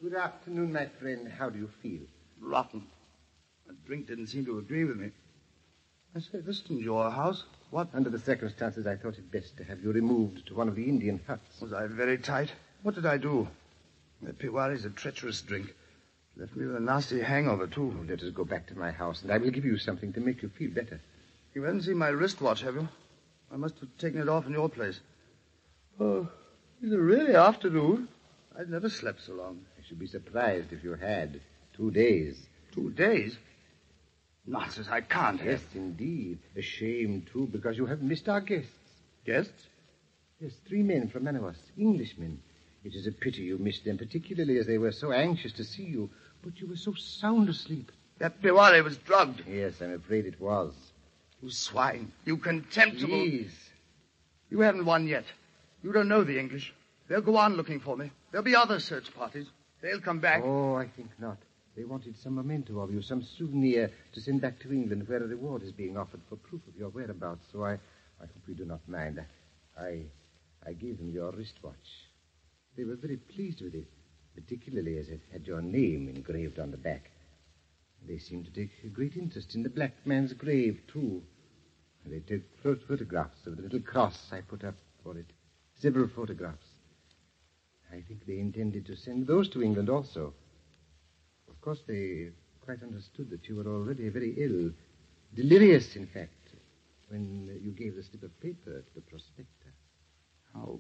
Good afternoon, my friend. How do you feel? Rotten. The drink didn't seem to agree with me. I say, this isn't your house. What? Under the circumstances, I thought it best to have you removed to one of the Indian huts. Was I very tight? What did I do? The Piwari's a treacherous drink. Left me with a nasty hangover, too. Oh, let us go back to my house, and I will give you something to make you feel better. You haven't seen my wristwatch, have you? I must have taken it off in your place. Oh, is it really afternoon? I've never slept so long. I should be surprised if you had. 2 days. 2 days? Nonsense, I can't have. Yes, indeed. A shame, too, because you have missed our guests. Guests? Yes, 3 men from Manawas, Englishmen. It is a pity you missed them, particularly as they were so anxious to see you. But you were so sound asleep. That Piwari was drugged. Yes, I'm afraid it was. You swine. You contemptible... Please. You haven't won yet. You don't know the English. They'll go on looking for me. There'll be other search parties. They'll come back. Oh, I think not. They wanted some memento of you, some souvenir to send back to England where a reward is being offered for proof of your whereabouts. So I hope you do not mind. I gave them your wristwatch. They were very pleased with it, particularly as it had your name engraved on the back. They seemed to take a great interest in the black man's grave, too. They took photographs of the little cross I put up for it. Several photographs. I think they intended to send those to England also. Of course, they quite understood that you were already very ill. Delirious, in fact, when you gave the slip of paper to the prospector. How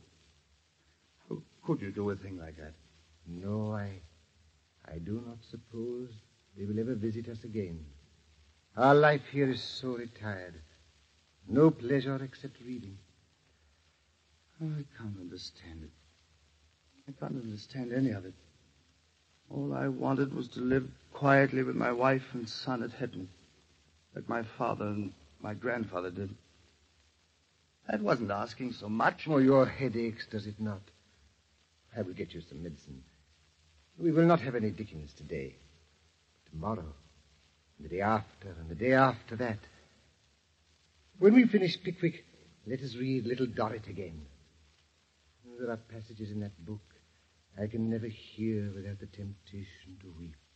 could you do a thing like that? No, I do not suppose they will ever visit us again. Our life here is so retired. No pleasure except reading. Oh, I can't understand it. I can't understand any of it. All I wanted was to live quietly with my wife and son at Hedman, like my father and my grandfather did. That wasn't asking so much. Oh, your head aches, does it not? I will get you some medicine. We will not have any Dickens today. Tomorrow, and the day after, and the day after that. When we finish Pickwick, let us read Little Dorrit again. There are passages in that book I can never hear without the temptation to weep.